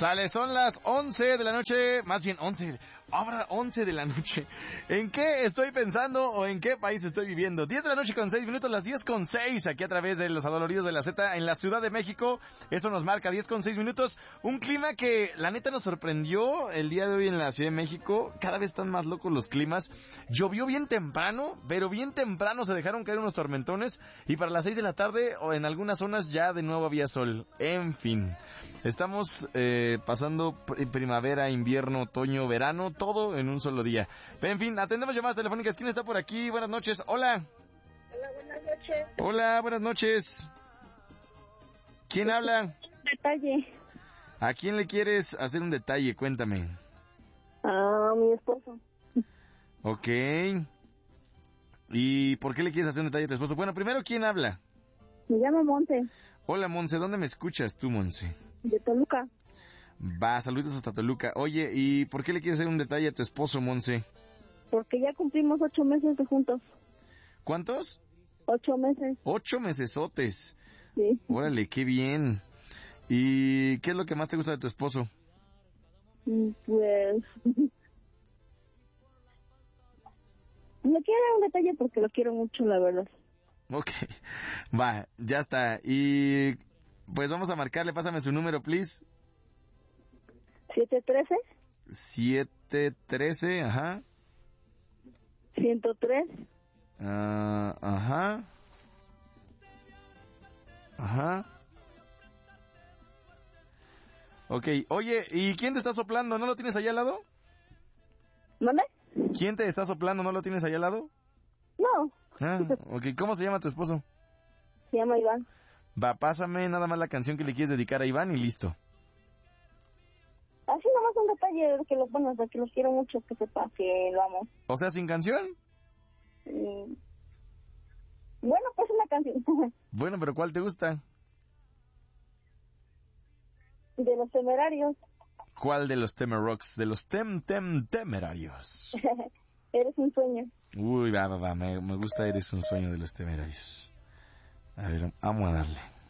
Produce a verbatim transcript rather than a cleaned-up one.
Sale, son las once de la noche, más bien once, ahora once de la noche. ¿En qué estoy pensando o en qué país estoy viviendo? diez de la noche con seis minutos, las diez con seis, aquí a través de los adoloridos de la Z en la Ciudad de México. Eso nos marca diez con seis minutos. Un clima que la neta nos sorprendió el día de hoy en la Ciudad de México. Cada vez están más locos los climas. Llovió bien temprano, pero bien temprano se dejaron caer unos tormentones y para las seis de la tarde o en algunas zonas ya de nuevo había sol. En fin, estamos eh, pasando primavera, invierno, otoño, verano, todo en un solo día. En fin, atendemos llamadas telefónicas. ¿Quién está por aquí? Buenas noches. Hola. Hola, buenas noches. Hola, buenas noches. ¿Quién ¿Qué habla? Detalle. ¿A quién le quieres hacer un detalle? Cuéntame. A mi esposo. Ok. ¿Y por qué le quieres hacer un detalle a tu esposo? Bueno, primero, ¿quién habla? Me llamo Monse. Hola, Monse. ¿Dónde me escuchas tú, Monse? De Toluca. Va, saludos hasta Toluca. Oye, ¿y por qué le quieres hacer un detalle a tu esposo, Monse? Porque ya cumplimos ocho meses de juntos. ¿Cuántos? Ocho meses. Ocho mesesotes. Sí. Órale, qué bien. ¿Y qué es lo que más te gusta de tu esposo? Pues... Le quiero dar un detalle porque lo quiero mucho, la verdad. Ok, va, ya está. Y pues vamos a marcarle, pásame su número, please. siete trece. siete trece, ajá. ciento tres. Uh, ajá. Ajá. Ok, oye, ¿y quién te está soplando? ¿No lo tienes allá al lado? ¿Mande? ¿Quién te está soplando? ¿No lo tienes allá al lado? No. Ah, ok, ¿cómo se llama tu esposo? Se llama Iván. Va, pásame nada más la canción que le quieres dedicar a Iván y listo. Así nomás un detalle de que lo, bueno, de que lo quiero mucho, que sepa que lo amo. O sea, ¿sin canción? Mm. Bueno, pues una canción. Bueno, pero ¿cuál te gusta? De los Temerarios. ¿Cuál de los Temerrocks? De los Tem Tem Temerarios. Eres un sueño. Uy, va, va, va, me, me gusta Eres un sueño de los Temerarios. A ver, vamos a darle.